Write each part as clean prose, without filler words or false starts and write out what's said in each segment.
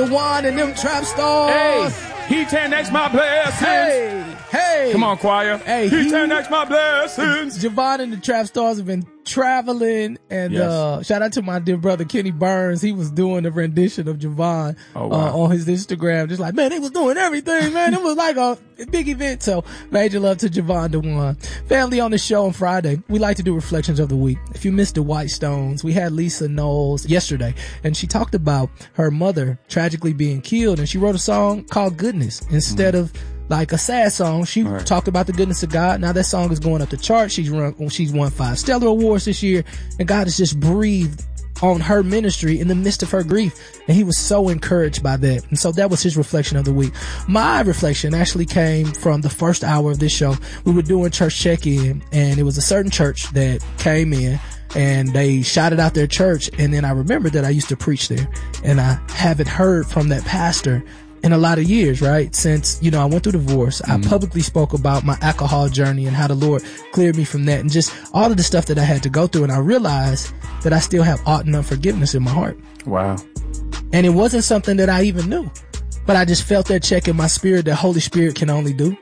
DeJuan and them trap stars. Hey, he 10X my blessings. Hey. Come on, choir. Hey, he 10X my blessings. Javon and the trap stars have been traveling, and shout out to my dear brother Kenny Burns. He was doing a rendition of Javon on his Instagram, just like, man, they was doing everything, man. It was like a big event. So major love to Javon DeJuan. Family, on the show on Friday, we like to do reflections of the week. If you missed the White Stones, we had Lisa Knowles yesterday, and she talked about her mother tragically being killed, and she wrote a song called Goodness instead of like a sad song. She talked about the goodness of God. Now that song is going up the chart. She's won 5 Stellar Awards this year, and God has just breathed on her ministry in the midst of her grief. And he was so encouraged by that. And so that was his reflection of the week. My reflection actually came from the first hour of this show. We were doing church check-in, and it was a certain church that came in and they shouted out their church. And then I remembered that I used to preach there, and I haven't heard from that pastor in a lot of years, right? Since, I went through divorce, I publicly spoke about my alcohol journey and how the Lord cleared me from that, and just all of the stuff that I had to go through. And I realized that I still have ought and unforgiveness in my heart. Wow. And it wasn't something that I even knew, but I just felt that check in my spirit that Holy Spirit can only do.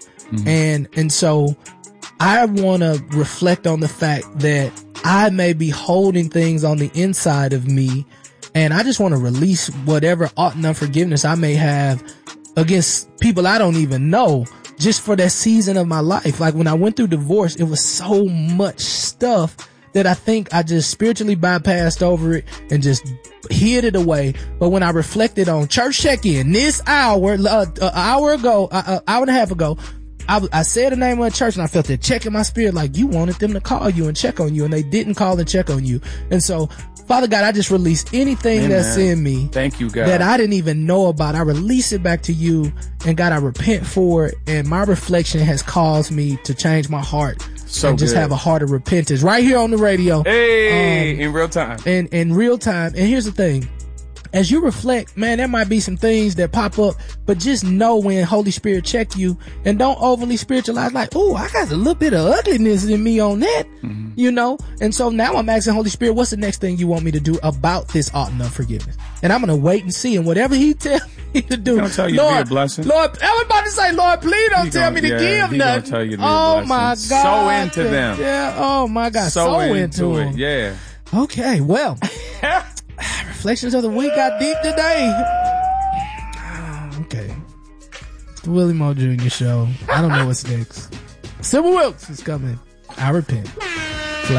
And so I want to reflect on the fact that I may be holding things on the inside of me, and I just want to release whatever ought and unforgiveness I may have against people I don't even know, just for that season of my life. Like when I went through divorce, it was so much stuff that I think I just spiritually bypassed over it and just hid it away. But when I reflected on church check-in this hour, an hour and a half ago, I said the name of the church, and I felt that check in my spirit, like you wanted them to call you and check on you, and they didn't call and check on you. And so, Father God, I just release anything that's in me. Thank you, God, that I didn't even know about. I release it back to you, and God, I repent for it. And my reflection has caused me to change my heart. And just have a heart of repentance right here on the radio. Hey, in real time. In real time. And here's the thing. As you reflect, man, there might be some things that pop up, but just know when Holy Spirit check you, and don't overly spiritualize like, oh, I got a little bit of ugliness in me on that, And so now I'm asking Holy Spirit, what's the next thing you want me to do about this ought and unforgiveness? And I'm going to wait and see, and whatever he tells me to do. He's going to tell you Lord, to be a blessing. Lord, I was about to say, Lord, please don't tell me to give nothing. Tell you to be a blessing. My God. So into them. Yeah. Oh my God. So into it. them. Yeah. Okay. Well, reflections of the week got deep today. Okay. It's the Willie Moore Jr. Show. I don't know what's next. Sybil Wilkes is coming. I repent.